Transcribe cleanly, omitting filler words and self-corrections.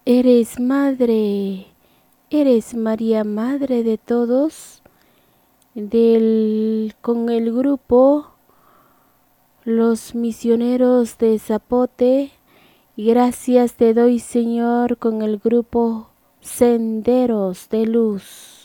Eres madre, eres María, madre de todos, con el grupo Los Misioneros de Zapote. Gracias te doy, Señor, con el grupo Senderos de Luz.